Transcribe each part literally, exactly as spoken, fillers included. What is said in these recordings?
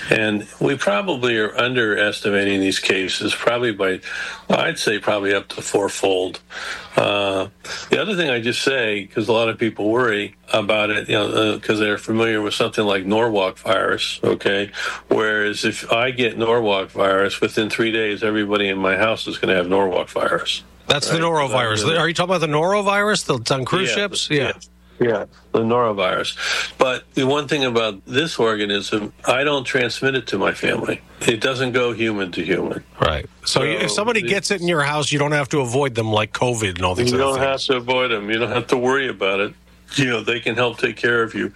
And we probably are underestimating these cases, probably by, I'd say probably up to fourfold. Uh, the other thing I just say, because a lot of people worry about it, you know, because uh, they're familiar with something like Norwalk virus, okay? Whereas if I get Norwalk virus, within three days, everybody in my house is going to have Norwalk virus. That's right? The norovirus. Uh, Are you talking about the norovirus that's on cruise yeah, ships? Yeah. Yeah, the norovirus. But the one thing about this organism, I don't transmit it to my family. It doesn't go human to human. Right. So, so if somebody gets it in your house, you don't have to avoid them like COVID and all these you other don't things. have to avoid them. You don't have to worry about it. You know, they can help take care of you.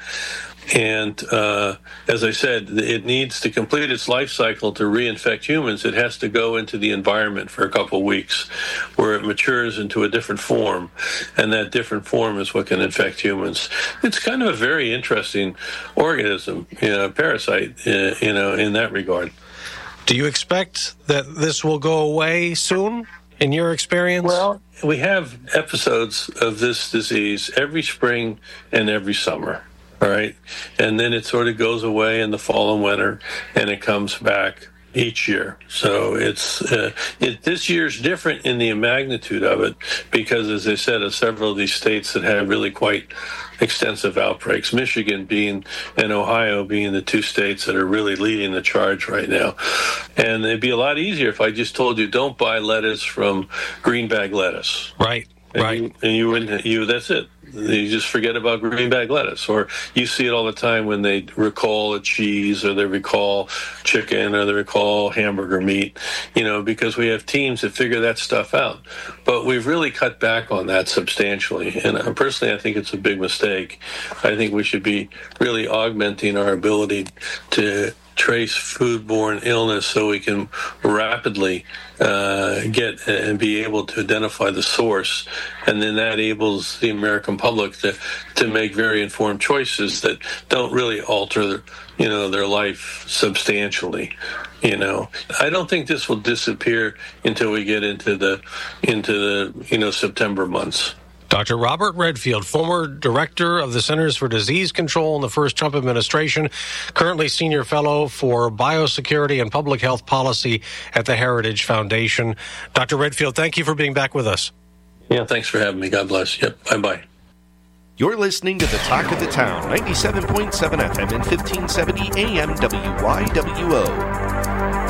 And uh, as I said, it needs to complete its life cycle to reinfect humans. It has to go into the environment for a couple of weeks where it matures into a different form. And that different form is what can infect humans. It's kind of a very interesting organism, you know, parasite, uh, you know, in that regard. Do you expect that this will go away soon, in your experience? Well, we have episodes of this disease every spring and every summer. All right. And then it sort of goes away in the fall and winter, and it comes back each year. So it's uh, it, this year's different in the magnitude of it because, as I said, of several of these states that have really quite extensive outbreaks, Michigan being and Ohio being the two states that are really leading the charge right now. And it'd be a lot easier if I just told you, don't buy lettuce from green bag lettuce. Right. And right. You, and you wouldn't, you, that's it. You just forget about green bag lettuce. Or you see it all the time when they recall a cheese or they recall chicken or they recall hamburger meat, you know, because we have teams that figure that stuff out. But we've really cut back on that substantially. And personally, I think it's a big mistake. I think we should be really augmenting our ability to trace foodborne illness so we can rapidly uh, get and be able to identify the source, and then that enables the American public to to make very informed choices that don't really alter their, you know, their life substantially. You know, I don't think this will disappear until we get into the into the you know September months. Doctor Robert Redfield, former director of the Centers for Disease Control in the first Trump administration, currently senior fellow for biosecurity and public health policy at the Heritage Foundation. Doctor Redfield, thank you for being back with us. Yeah, thanks for having me. God bless. Yep, bye-bye. You're listening to the Talk of the Town, ninety-seven point seven F M and fifteen seventy A M W Y W O.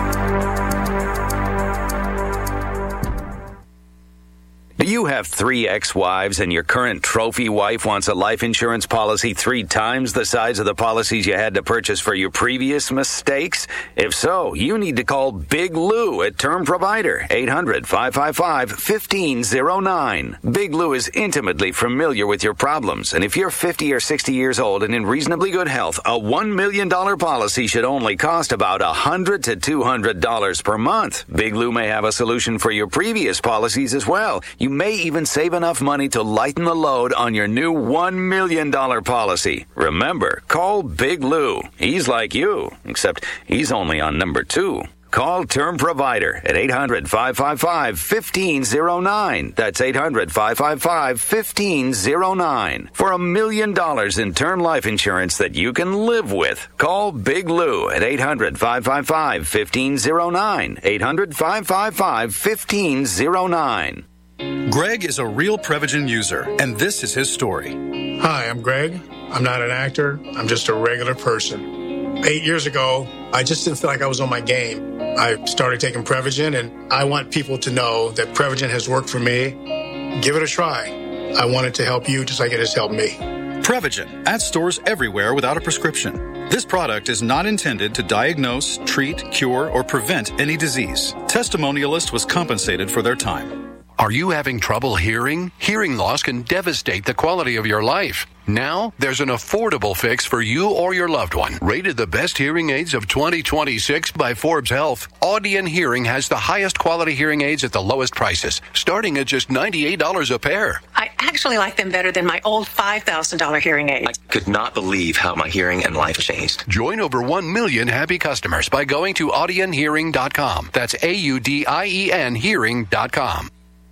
Do you have three ex-wives and your current trophy wife wants a life insurance policy three times the size of the policies you had to purchase for your previous mistakes? If so, you need to call Big Lou at Term Provider, eight hundred, five five five, one five zero nine. Big Lou is intimately familiar with your problems, and if you're fifty or sixty years old and in reasonably good health, a one million dollars policy should only cost about one hundred to two hundred dollars per month. Big Lou may have a solution for your previous policies as well. You may even save enough money to lighten the load on your new one million dollars policy. Remember, call Big Lou. He's like you, except he's only on number two. Call Term Provider at eight hundred, five five five, one five zero nine. That's eight hundred, five five five, one five zero nine. For a million dollars in term life insurance that you can live with. Call Big Lou at eight hundred, five five five, one five zero nine. eight hundred, five five five, one five zero nine. Greg is a real Prevagen user, and this is his story. Hi, I'm Greg. I'm not an actor. I'm just a regular person. Eight years ago, I just didn't feel like I was on my game. I started taking Prevagen, and I want people to know that Prevagen has worked for me. Give it a try. I want it to help you just like it has helped me. Prevagen, at stores everywhere without a prescription. This product is not intended to diagnose, treat, cure, or prevent any disease. Testimonialist was compensated for their time. Are you having trouble hearing? Hearing loss can devastate the quality of your life. Now, there's an affordable fix for you or your loved one. Rated the best hearing aids of twenty twenty-six by Forbes Health, Audien Hearing has the highest quality hearing aids at the lowest prices, starting at just ninety-eight dollars a pair. I actually like them better than my old five thousand dollars hearing aids. I could not believe how my hearing and life changed. Join over one million happy customers by going to audien hearing dot com. That's A U D I E N hearing dot com.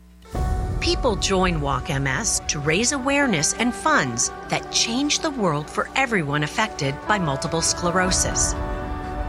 People join Walk M S to raise awareness and funds that change the world for everyone affected by multiple sclerosis.